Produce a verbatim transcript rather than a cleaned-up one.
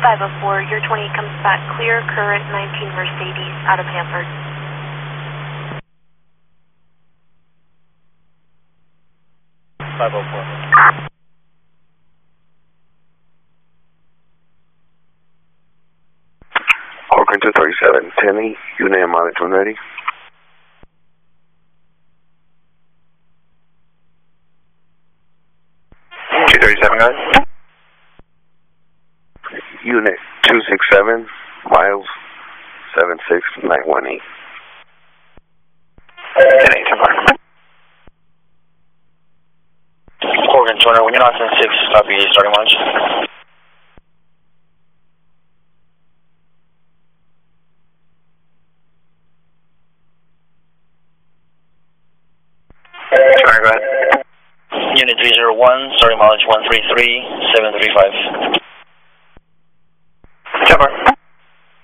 five oh four, your twenty comes back clear, current nineteen Mercedes, out of Hanford. five oh four. Corcoran two thirty-seven, Tenny, unit mileage one ready. two thirty-seven, guys. Unit two six seven, miles seven six nine one eight. ten eight, Corcoran two hundred, when you're not ten six, copy, starting launch. Sorry, go ahead. Unit three zero one, starting mileage one three three seven three five.